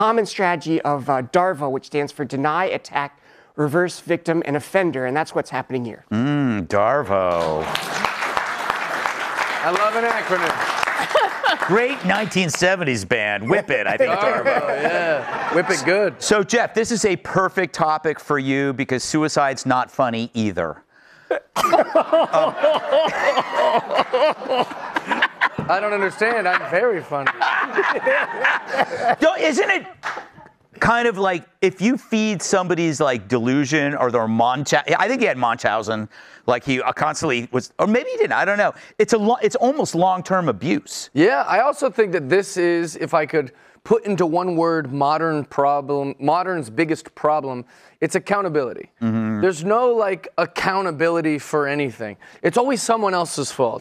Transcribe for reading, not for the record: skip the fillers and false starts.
common strategy of DARVO, which stands for Deny, Attack, Reverse, Victim, and Offender, and that's what's happening here. DARVO. I love an acronym. Great 1970s band. Whip it, I think. DARVO, yeah. Whip it good. So, Jeff, this is a perfect topic for you because suicide's not funny either. I don't understand. I'm very funny. Isn't it kind of like if you feed somebody's like delusion or their I think he had Munchausen, like he constantly was, or maybe he didn't. I don't know. It's almost long-term abuse. Yeah, I also think that this is, if I could put into one word, modern's biggest problem, it's accountability. There's no like accountability for anything. It's always someone else's fault.